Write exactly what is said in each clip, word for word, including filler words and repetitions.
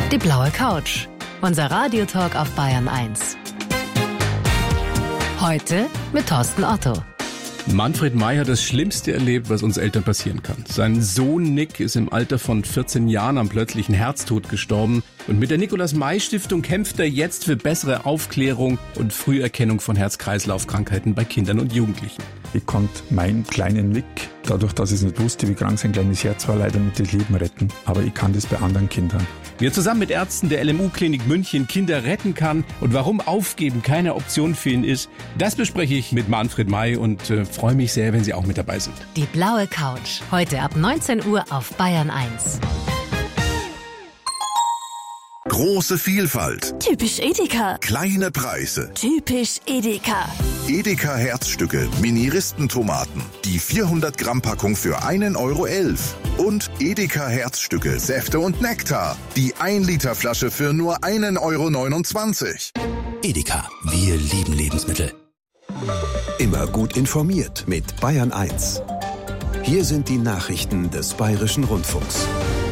Die blaue Couch. Unser Radiotalk auf Bayern eins. Heute mit Thorsten Otto. Manfred May hat das Schlimmste erlebt, was uns Eltern passieren kann. Sein Sohn Nick ist im Alter von vierzehn Jahren am plötzlichen Herztod gestorben. Und mit der Nikolaus-May-Stiftung kämpft er jetzt für bessere Aufklärung und Früherkennung von Herz-Kreislauf-Krankheiten bei Kindern und Jugendlichen. Ich konnte meinen kleinen Nick, dadurch, dass ich es nicht wusste, wie krank sein kleines Herz war, leider nicht das Leben retten. Aber ich kann das bei anderen Kindern. Wie er zusammen mit Ärzten der L M U-Klinik München Kinder retten kann und warum Aufgeben keine Option für ihn ist, das bespreche ich mit Manfred May und äh, freue mich sehr, wenn Sie auch mit dabei sind. Die blaue Couch. Heute ab neunzehn Uhr auf Bayern eins. Große Vielfalt. Typisch Edeka. Kleine Preise. Typisch Edeka. Edeka Herzstücke, Mini-Ristentomaten. Die vierhundert Gramm Packung für einen Euro elf. Und Edeka Herzstücke, Säfte und Nektar. Die ein Liter Flasche für nur einen Euro neunundzwanzig. Edeka, wir lieben Lebensmittel. Immer gut informiert mit Bayern eins. Hier sind die Nachrichten des Bayerischen Rundfunks.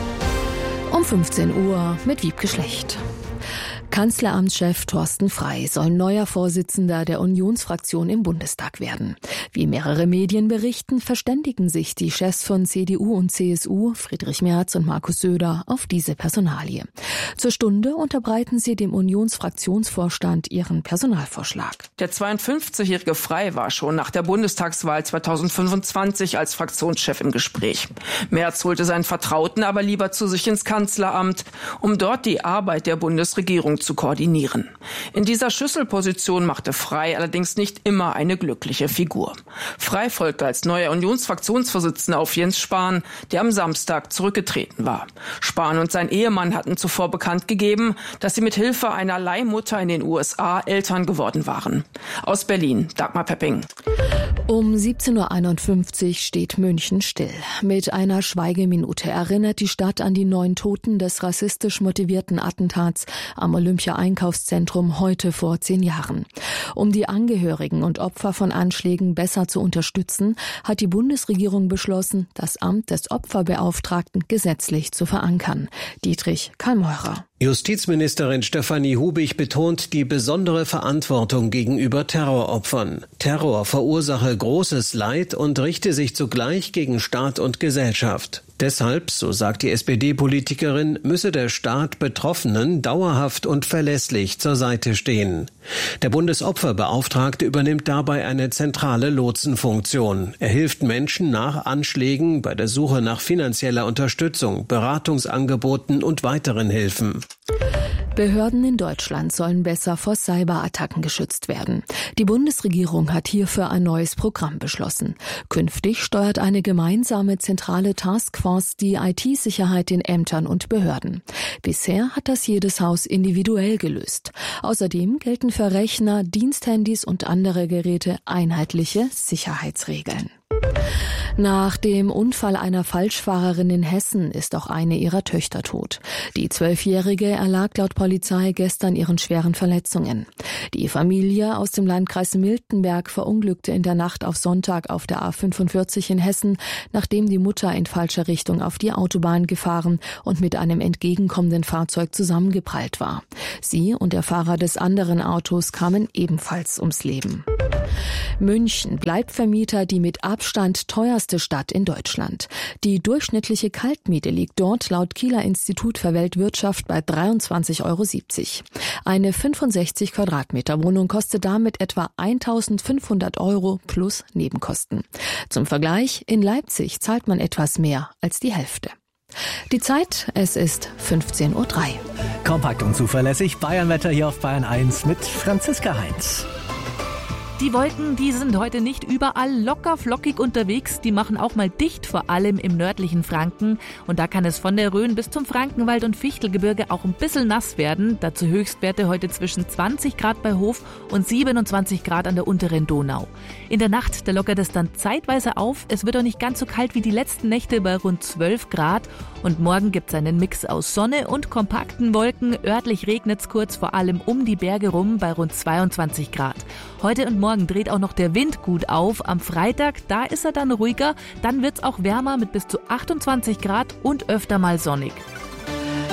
Um fünfzehn Uhr mit Wiebke Schlecht. Kanzleramtschef Thorsten Frey soll neuer Vorsitzender der Unionsfraktion im Bundestag werden. Wie mehrere Medien berichten, verständigen sich die Chefs von C D U und C S U, Friedrich Merz und Markus Söder, auf diese Personalie. Zur Stunde unterbreiten sie dem Unionsfraktionsvorstand ihren Personalvorschlag. Der zweiundfünfzigjährige Frey war schon nach der Bundestagswahl zweitausendfünfundzwanzig als Fraktionschef im Gespräch. Merz holte seinen Vertrauten aber lieber zu sich ins Kanzleramt, um dort die Arbeit der Bundesregierung zu koordinieren. In dieser Schlüsselposition machte Frey allerdings nicht immer eine glückliche Figur. Frey folgte als neuer Unionsfraktionsvorsitzender auf Jens Spahn, der am Samstag zurückgetreten war. Spahn und sein Ehemann hatten zuvor bekannt gegeben, dass sie mit Hilfe einer Leihmutter in den U S A Eltern geworden waren. Aus Berlin, Dagmar Pepping. Um siebzehn Uhr einundfünfzig steht München still. Mit einer Schweigeminute erinnert die Stadt an die neun Toten des rassistisch motivierten Attentats am Olympia-Einkaufszentrum heute vor zehn Jahren. Um die Angehörigen und Opfer von Anschlägen besser zu unterstützen, hat die Bundesregierung beschlossen, das Amt des Opferbeauftragten gesetzlich zu verankern. Dietrich Kallmeurer. Justizministerin Stefanie Hubig betont die besondere Verantwortung gegenüber Terroropfern. Terror verursache großes Leid und richte sich zugleich gegen Staat und Gesellschaft. Deshalb, so sagt die S P D-Politikerin, müsse der Staat Betroffenen dauerhaft und verlässlich zur Seite stehen. Der Bundesopferbeauftragte übernimmt dabei eine zentrale Lotsenfunktion. Er hilft Menschen nach Anschlägen bei der Suche nach finanzieller Unterstützung, Beratungsangeboten und weiteren Hilfen. Behörden in Deutschland sollen besser vor Cyberattacken geschützt werden. Die Bundesregierung hat hierfür ein neues Programm beschlossen. Künftig steuert eine gemeinsame zentrale Taskforce die I T-Sicherheit in Ämtern und Behörden. Bisher hat das jedes Haus individuell gelöst. Außerdem gelten für Rechner, Diensthandys und andere Geräte einheitliche Sicherheitsregeln. Nach dem Unfall einer Falschfahrerin in Hessen ist auch eine ihrer Töchter tot. Die Zwölfjährige erlag laut Polizei gestern ihren schweren Verletzungen. Die Familie aus dem Landkreis Miltenberg verunglückte in der Nacht auf Sonntag auf der A fünfundvierzig in Hessen, nachdem die Mutter in falscher Richtung auf die Autobahn gefahren und mit einem entgegenkommenden Fahrzeug zusammengeprallt war. Sie und der Fahrer des anderen Autos kamen ebenfalls ums Leben. München bleibt Vermieter die mit Abstand teuerste Stadt in Deutschland. Die durchschnittliche Kaltmiete liegt dort laut Kieler Institut für Weltwirtschaft bei dreiundzwanzig Euro siebzig. Eine fünfundsechzig Quadratmeter Wohnung kostet damit etwa eintausendfünfhundert Euro plus Nebenkosten. Zum Vergleich, in Leipzig zahlt man etwas mehr als die Hälfte. Die Zeit, es ist fünfzehn Uhr drei. Kompakt und zuverlässig, Bayernwetter hier auf Bayern eins mit Franziska Heinz. Die Wolken, die sind heute nicht überall locker flockig unterwegs. Die machen auch mal dicht, vor allem im nördlichen Franken. Und da kann es von der Rhön bis zum Frankenwald und Fichtelgebirge auch ein bisschen nass werden. Dazu Höchstwerte heute zwischen zwanzig Grad bei Hof und siebenundzwanzig Grad an der unteren Donau. In der Nacht, da lockert es dann zeitweise auf. Es wird auch nicht ganz so kalt wie die letzten Nächte bei rund zwölf Grad. Und morgen gibt es einen Mix aus Sonne und kompakten Wolken. Örtlich regnet es kurz, vor allem um die Berge rum bei rund zweiundzwanzig Grad. Heute und morgen dreht auch noch der Wind gut auf. Am Freitag, da ist er dann ruhiger. Dann wird's auch wärmer mit bis zu achtundzwanzig Grad und öfter mal sonnig.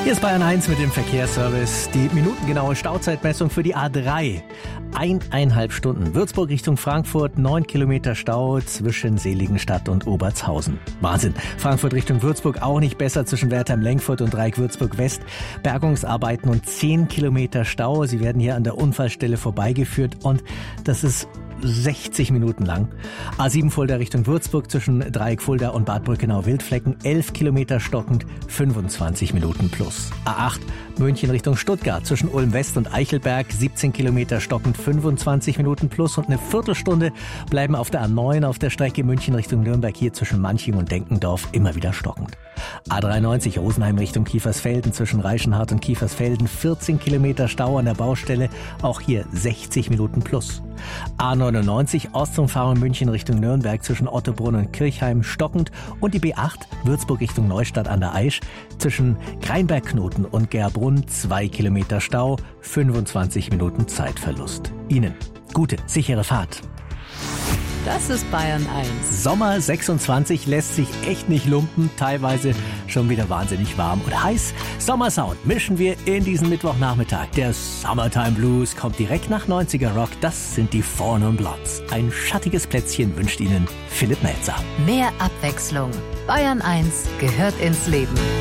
Hier ist Bayern eins mit dem Verkehrsservice. Die minutengenaue Stauzeitmessung für die A drei. Eineinhalb Stunden. Würzburg Richtung Frankfurt, neun Kilometer Stau zwischen Seligenstadt und Obertshausen. Wahnsinn. Frankfurt Richtung Würzburg auch nicht besser zwischen Wertheim-Lengfurt und Dreieck Würzburg West. Bergungsarbeiten und zehn Kilometer Stau. Sie werden hier an der Unfallstelle vorbeigeführt und das ist sechzig Minuten lang. A sieben Fulda Richtung Würzburg zwischen Dreieck Fulda und Bad Brückenau-Wildflecken, elf Kilometer stockend, fünfundzwanzig Minuten plus. A acht München Richtung Stuttgart zwischen Ulm West und Eichelberg, siebzehn Kilometer stockend, fünfundzwanzig Minuten plus und eine Viertelstunde bleiben auf der A neun auf der Strecke München Richtung Nürnberg hier zwischen Manching und Denkendorf immer wieder stockend. A dreiundneunzig Rosenheim Richtung Kiefersfelden zwischen Reichenhart und Kiefersfelden, vierzehn Kilometer Stau an der Baustelle, auch hier sechzig Minuten plus. A neunundneunzig Ostumfahrung München Richtung Nürnberg zwischen Ottobrunn und Kirchheim stockend und die B acht Würzburg Richtung Neustadt an der Aisch zwischen Kreinbergknoten und Gerbrunn zwei Kilometer Stau, fünfundzwanzig Minuten Zeitverlust. Ihnen gute, sichere Fahrt. Das ist Bayern eins. Sommer sechsundzwanzig lässt sich echt nicht lumpen, teilweise schon wieder wahnsinnig warm und heiß. Sommersound mischen wir in diesen Mittwochnachmittag. Der Summertime Blues kommt direkt nach neunziger Rock. Das sind die Four Non Blondes. Ein schattiges Plätzchen wünscht Ihnen Philipp Melzer. Mehr Abwechslung. Bayern eins gehört ins Leben.